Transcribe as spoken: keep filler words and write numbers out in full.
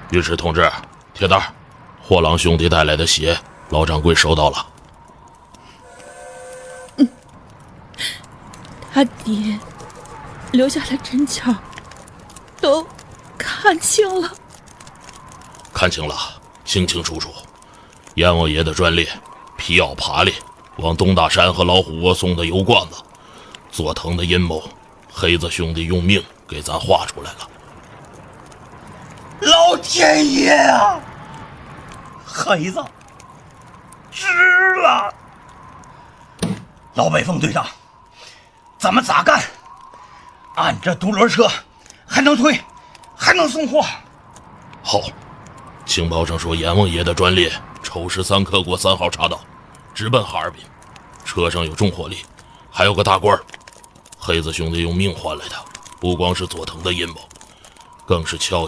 尉迟同志，铁蛋儿，货郎兄弟带来的血，老掌柜收到了。 嗯，他爹留下的真巧都看清了。 看清了，清清楚楚。阎王爷的专列，皮袄爬犁，往东大山和老虎窝送的油罐子，佐藤的阴谋，黑子兄弟用命给咱画出来了。 老天爷啊！黑子值了！老北风队长，咱们咋干？按这独轮车还能推，还能送货。 好，情报上说阎王爷的专列抽十三克过三号岔道，直奔哈尔滨。车上有重火力，还有个大官。黑子兄弟用命换来的，不光是佐藤的阴谋，更是悄